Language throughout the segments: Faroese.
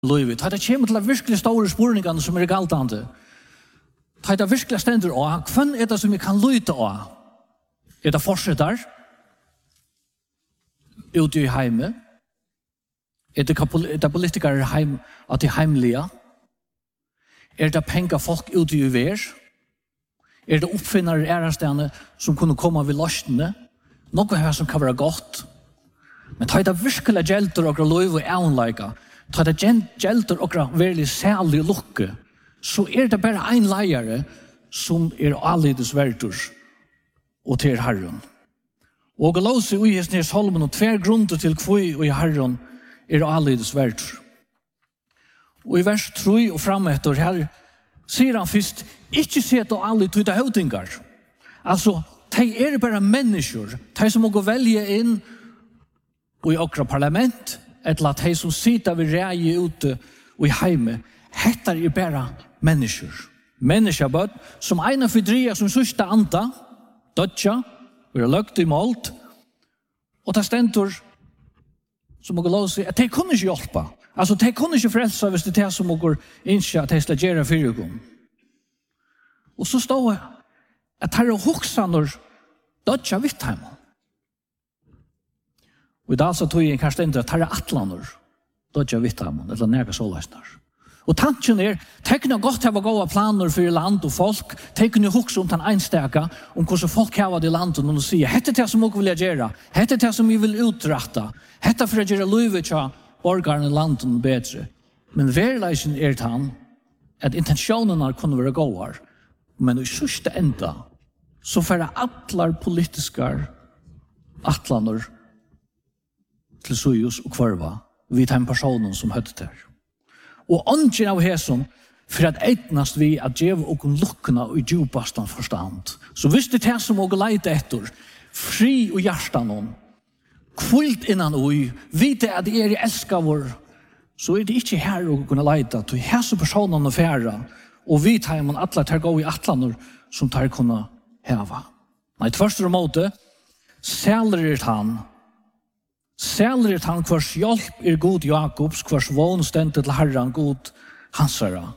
livet. Ta det kommer til de virkelig store spurningene som galtande. Ta det virkelig stender av. Hvem det som vi kan lyte av? Det fortsetter? Ute i heimet? Det politikere heim, at de heimlige? Det penger folk ute i vær? Det oppfinnere ærestene som kunne komme ved løsene? Noe her som kan være godt. Men ta det virkelig gjelder og lov og avnleika, ta det gjelder og virkelig særlig lukke, så det bare en leiere som allides verdur og til Herren. Og lov seg i hesten i salmen og tver grunner til kvøy og i Herren allides verdur. Og i vers 3 og frametter her sier han først, ikke se til alle tøyde høvdingar. Altså, de bare mennesker, de som må gå velge inn og i okra parlament, eller at de som sitter ved reie ute og i heime, hettar bare mennesker. Menneskebød, som ena fordria som sørste anta, dødja, og løgt i målt, og det stendur, som må gå lov å si, at de kunne ikke hjelpe. Altså, de kunne ikke frelse hvis det som må gå innskje at de skal gjøre fyrirgång. Og så står det, at her hoksaner dødja vittheim. Og i dag så tog jeg kanskje endre at her atlaner dødja vittheim, eller nega såleisnar. Og tanken de kunne godt ha gode planer for land og folk, de kunne hoksa om den einstaka, om hvordan folk har det i landet, og sier, hette det som dere vil gjøre, hette det som vi vil utrette, hette for å gjøre livet til borgerne i landet bedre. Men verleisen han, at intensjonene kunne være gode, men i sørste enda, så får atlar politiske atlaner til Sujus og Kvarva, vid den personen som høtte der. Og ånden av hæsen, for at etnast vi at djev og lukkene og djupastan forstand. Så hvis det er som å leite etter, fri og hjertan, kvult innan ui, vite at det i elskar vår, så det ikke her å kunne leite, til hæse personene færa, og vi tar man atler til å gå i atlaner som tar kunne heva. Nei, tvørste måte, sæleret han hvers hjelp god Jakobs, hvers vån stendet til Herren god hansara.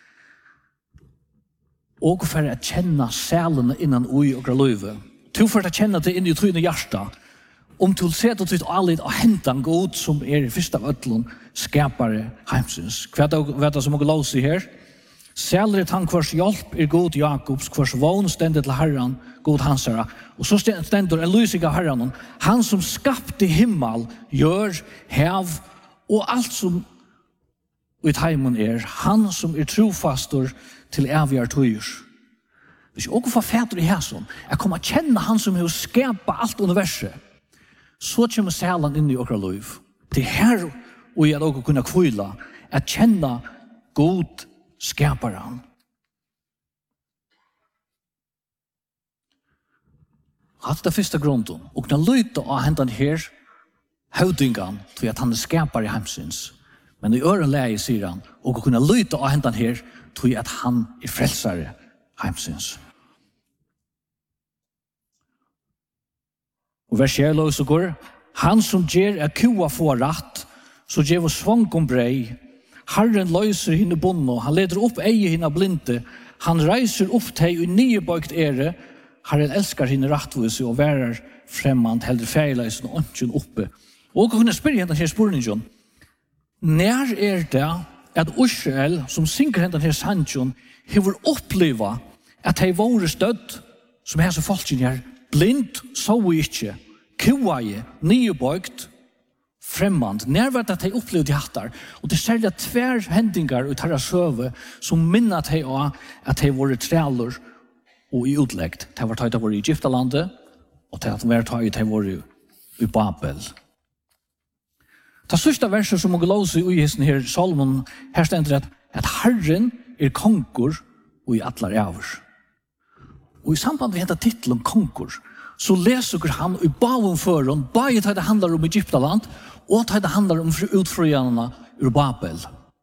Og for å kjenne sælene innan ui og løyve. To for å kjenne det inn i tryne hjärsta. Om til sett og tytt allit og hentan god som i fyrsta av øtlun skapare heimsins. Hva er det som må låse i her? Sæleret han hvers hjelp god Jakobs, hvers vån stendet til Herren god hansara. Og så stendur en lysing av Herren, han som skapte himmel, gjør, hev, og alt som ut heimen han som trofastor til evig tøyer. Hvis jeg også får fæter i hæsson, jeg kommer kjenne han som har skapet alt universet, så kommer sælen inn i okra liv. Det her og jeg også kunne kvila, at kjenne god skaparen. Hatt det første grunden, og kunne lytte av hentan her høvdingen til at han skapar i heimsins. Men i øren leie, sier han, og kunne lytte av hentan her til at han frelsare heimsins. Og vers 1 så går, han som ger kua få rett, så ger vi svang om brei, Herren løser henne bonno, han leder opp eie henne blinde, han reiser opp til i nybøygt Herren elskar henne rattvise og værer fremmand, heller feiløysen og ønsken oppe. Og kunne spørre henne her spørningen, når det at Israel, som synger henne her sannsjon, har opplevd at de var stødd, som er så folken her, blind, så vi ikke, kuaie, nybøygt, fremmand. Når var det at de opplevde hattar? Og det særlig tver hendingar ut her søve som minner de av at de var træler og i utleggt. De var tatt av i Egyptalandet, og de var tatt av i Babel. Det sørste verset som må låse i hesten her, Salomon, her stender at Herren konkur og i atlar avers. Og i samband med denne titlen konkur, så leser han i bavun føren, bare det handler om Egyptaland, og det handler om utfrierne ur Babel.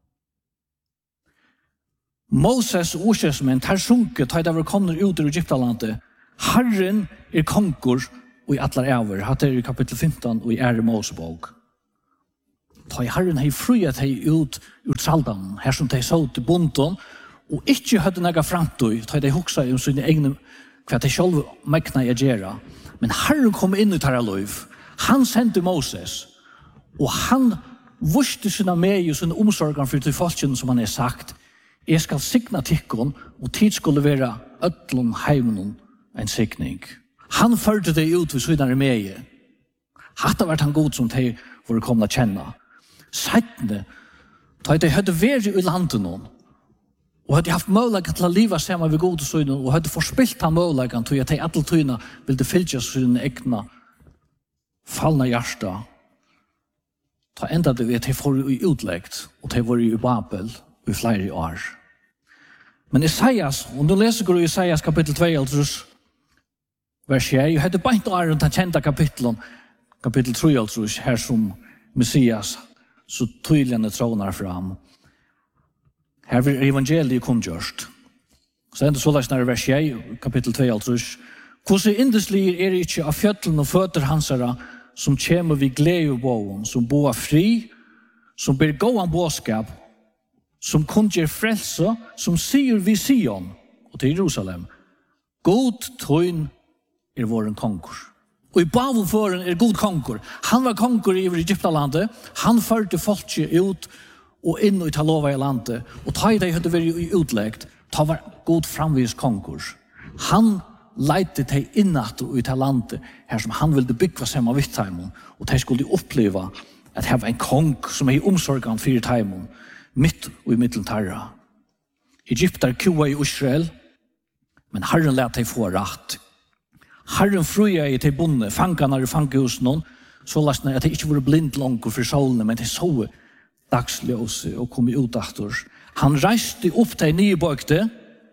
Moses og Osjesmen, her sunket, det var kommet ut ur Egyptalandet. Herren konkur og i atlar aver. Hatt i kapittel 15 og i Mosebok. ta i Herren hei fruet hei ut ur traldan, her som de så til bunden, og ikke hadde nega framtøy, ta de hoksa om sine egne, hva de selv mekna i gjera. Men Herren kom inn i tarra liv. Han sendte Moses, og han vurste sina med og sine omsorgan for til folkene som han har sagt, jeg skal signa tikkon, og tid skulle være ødlom heimen en signing. Han førte det ut ved siden av med. Hatta vært han god som de var kommet å kjenne. Settene, da de hadde vært i landet noen, og hadde haft mulighet til å leve sammen ved gode søgnen, og hadde forspilt han muligheten til at de alle tøyene ville fylke sine egna fallna hjärsta. Ta enda det vet de får i utleggt, og de var i Babel i flere år. Men Isaias, og du leser går i Isaias kapittel 2, vers 6, jeg hadde beint å den kjente kapitlen, kapittel 3, her som Messias så tydelig trånar fram. Her vil evangeliet kundgjørst. Så enda så lest når vers 6, kapittel 2, hvordan indeslige det ikke av fjøtlen og føtter hansara, som kommer vid glede og boen, som boer fri, som ber gåan båskap, som kundgjør frelse, som sier vi Sion, og til Jerusalem, god tøyn vår konkur. Og i Babelføren god konkur. Han var konkur i Egyptalandet, han førte folket ut og inn i talova i landet, og ta i det hadde vært utleggt, ta var god framvis konkur. Han leite de innat i det landet, her som han ville bygge sammen av Vittheimon, og de skulle oppleve at det var en kong som i omsorgen for Vittheimon, mitt og i middeltarra. Egypter kua i Israel, men Herren let de få rett. Herren fruja i til bonde, fangarna i fangehusen, så lastna at de ikke var blind langt for solene, men de så dagsløse og kom ut aftur. Han reiste opp de nye bøkte,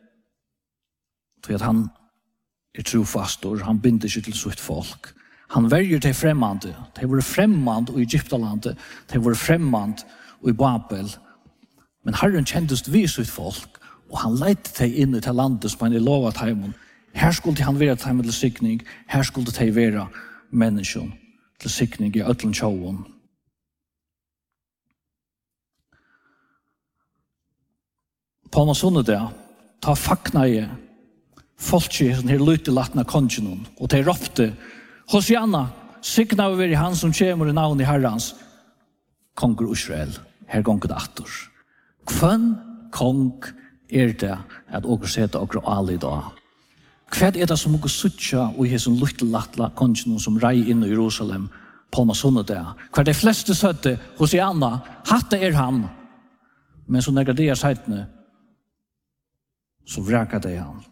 til at han trofast, og han binder seg til sitt folk. Han verger til fremmande. De var fremmande i Egyptalandet, de var fremmande i Babel. Men Herren kjendest vi sitt folk, og han leite de inn i det landet som han lovet heimen. Her skulle han være heimen til sikning, her skulle de være mennesken til sikning i ødlen sjåen. Palmasundet det, ta fakna i folk i sånn her lytte latna kongen, og de ropte, Hosianna, signa vi være han som kommer i navn i Herrens, konger Israel, her gonger det atter. Hvem kong det at åker sete åker alle i dag? Hva det som åker suttja og i sånn lytte latna kongen som rei inn i Jerusalem, Palmasundet det? Hva de fleste søtte, Hosianna, hatta han, men så når det seitene, så vraka det han.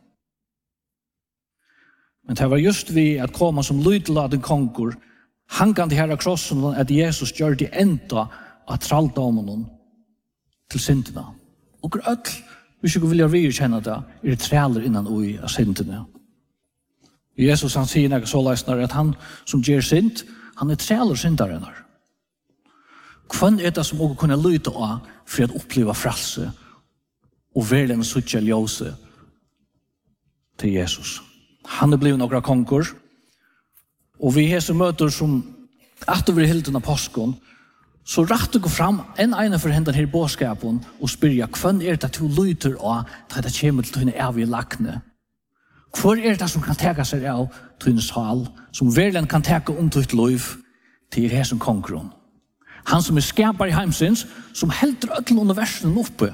Men det var just vi at komma som lydladen konkur, hangande her av krossen, at Jesus gjør det enda av tralldomen til syndene. Og øll, hvis jeg vil virkjenne det, det træler innan ui av syndene. Jesus han sier noe så leisner at han som gjør synd, han træler syndaren. Hvem det som også kunne lyde av for å oppleve frelse og være en suttje ljøse til Jesus? Han blevet några konkur, og vi har så møter som etter vi hilden av påsken, så rett å gå fram en for henne her båskapen og spyrja, hvem det at du lyder av til det kommer til henne evige lakne? Hvor det som kan teka seg av til henne sal, som verden kan teka til et liv til her som konkurren? Han som skapar i heimsins, som helter ødel universen oppe.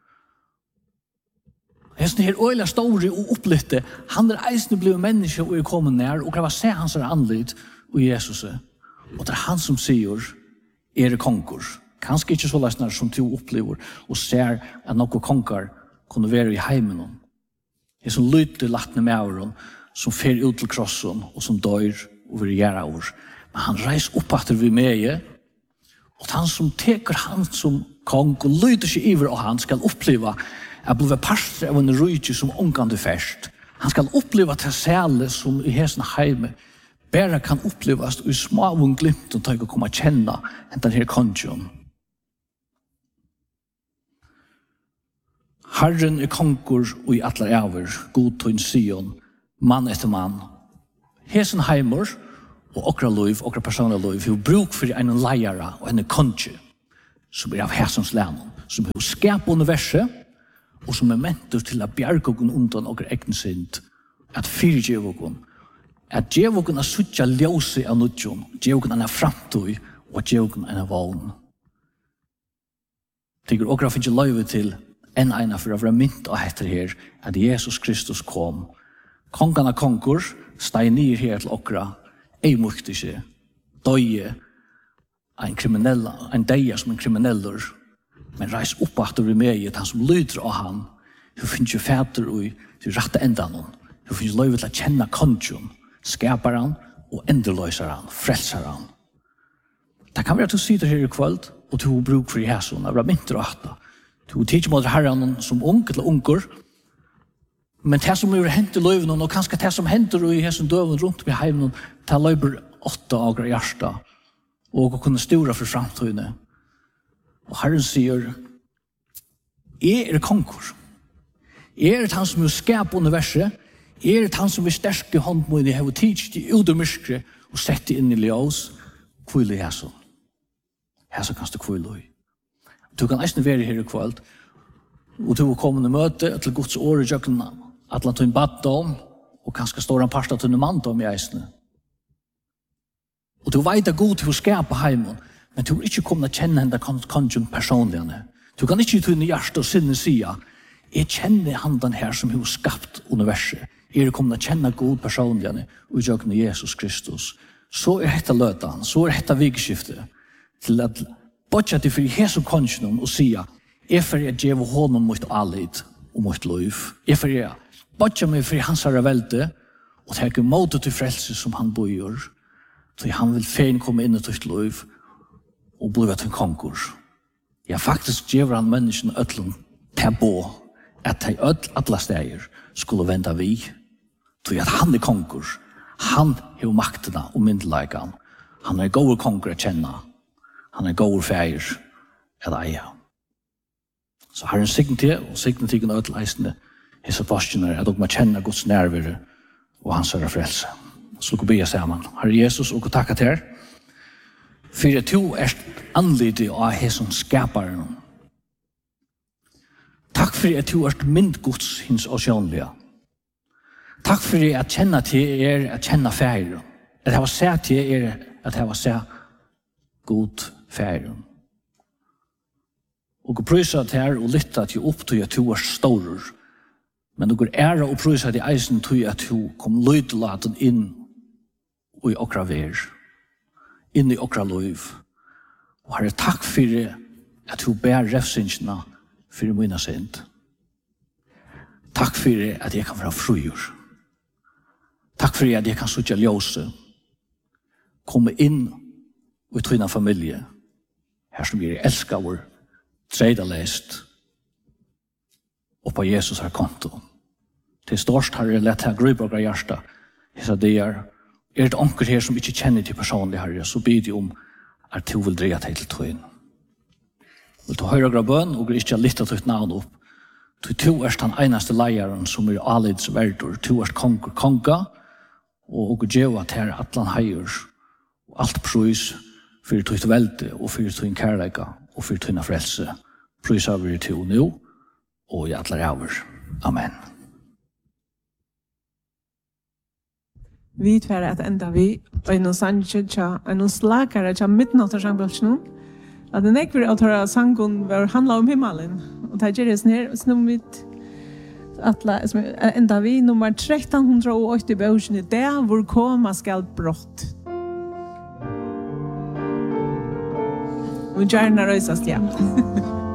Hesten her øyla store og opplytte, han eisende blevet menneske og kommet nær, og grava se hans anlyd og Jesus. Og det han som sier, det konkur. Kanskje ikke så løsner som du opplever, og ser at noen konkar kunne være i heimen. Det som lytter latne med åren, som fer ut til krossen, og som dør og vil gjøre år. Men han reiser opp etter vi med, og han som teker han som kong, og lytter seg iver, og han skal oppleve at bli pastor av en rydde som omgående først. Han skal oppleve til særlig som i hesten heime bare kan oppleves i små og glimt og til å komme og kjenne denne kongen. Herren konkur og i atler over, god tøyn Sion, mann etter mann. Hesten heimer og okra liv, okra personlig liv, har bruk for en leiere og en konge. som av hæsens lænen, som har skap universet, og som mentor til å bjerge oss undan og egen synd, at fyrtjeve oss, at gjeve oss a suttja ljøse av nødjon, gjeve oss en framtøy, og gjeve oss en vogn. Tykker okra finnes løyve til en for å være mynt av etter her, at Jesus Kristus kom. Kongarna konkurs, steg ned her til okra, ei mukte ikke, døye, en deia som en krimineller, men reis opp at du er med i han som lyder av han, hun finnes jo fæter til rette endan hon, hun finnes løyve til å kjenne kongen, skapar han og endeløyser han, frelser han. Det kan være at du sitter her i kveld, og du har bruk for i hæsson, av mynter og hatta. Du tidser mot herren som ung eller unger, men det som er hendt i løyven, og kanskje det som hender i hæsson døven rundt ved heimen, det løyber 8 av hjertet, og å kunne stora for framtøyene. Og Herren sier, jeg konkurs. Jeg han som er skap universet, jeg han som er sterske håndmål, jeg har tidset i ut og myskre, og sett det inn i ljøs, kvile hæsson. Hæsson kan stå kvile i. Du kan eisne være her i kveld, og du har kommet i møte til Guds år i jøkken, at la tøyn baddom, og kanskje står han parsta tøyn manndom i eisne. Og du vet at god til å skapa heimen, men du er ikke kommet å kjenne henne kongen personligene. Du kan ikke tøyne hjerte og sinne sida, jeg kjenner han den her som har skapt universet. Jeg er kommet å kjenne god personligene og jøkken Jesus Kristus. Så er dette løtan, så er dette vikskiftet til at bodja til for Jesu kongen og sia, jeg for jeg djev honom mot allit og mot liv. Jeg for jeg bodja meg for hans herre velde og teker måte til frelse som han bor. Så han vil fein komme inn i ditt liv og bli til konkurs. Ja, faktisk djev han menneskene ødlom til bo at de alle steder skulle vende vi. Så at han er konkurs. Han har maktene og myndelagen. Han er god konkur å kjenne. Han er god feir eller eie. Så har en signet til, og signet til å ødeleisende hese postene at dere må kjenne Guds nærvare og hans herre frelse. Så vi be sammen. Herre Jesus, og takk til her. For at du er anlidig av hesen skaparen. Takk for at du er mynd Guds hins osjånlige. Takk for at kjenne til at kjenne feir. At jeg var sett til at jeg var sett god feir. Og prøysa til her og lytta til opp til at du er stor. Men du går ære og prøysa til eisen til at du kom lydlaten inn i okra ver, inn i okra liv. Og Herre, takk for at du bær refsingsna for mina synd. Takk for at jeg kan være frugjur. Takk for at jeg kan sutja ljøse, komme inn i tryna familie, her som vi elskar vår tredalest, og på Jesus her konto. Til størst har jeg lett her grubbakra hjärsta, hesa det er det onker her som ikke kjenner til personlig herre, så bid jeg om at du vil dreie deg til tøyen. Vil du høre av bøn, og ikke lytte til et navn opp. Du er den eneste leieren som er alids verdur. Du er konga, og djeva til atlan heier, og alt prøys for tøyt velde, og for tøyn kærleika, og for tøyna frelse. Prøys av vi til nå, og i atler over. Amen. Vi tverre at enda vi, og en sangtja, en slagare tja midnatt av sangbølsjonen, at den ekver at høyre sangen var handla om himmelen, og det gjør det sånn her, så nå mitt enda vi, nummer 1380 bøsjen i det, hvor koma skal brott. Og gjerne røysast, ja.